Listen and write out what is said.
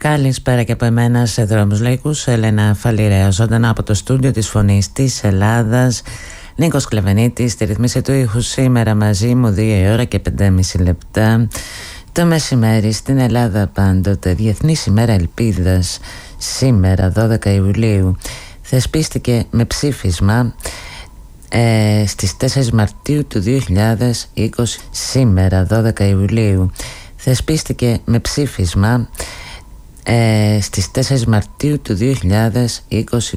Καλησπέρα και από εμένα σε Δρόμους Λαϊκούς. Έλενα Φαλιρέα, ζωντανά από το στούντιο της Φωνής της Ελλάδας. Νίκος Κλεβενίτης στη ρυθμίση του ήχου. Σήμερα μαζί μου 2 ώρα και 5,5 λεπτά. Το μεσημέρι στην Ελλάδα πάντοτε. Διεθνής ημέρα ελπίδας. Σήμερα 12 Ιουλίου θεσπίστηκε με ψήφισμα στις 4 Μαρτίου του 2020. Σήμερα 12 Ιουλίου θεσπίστηκε με ψήφισμα στις 4 Μαρτίου του 2020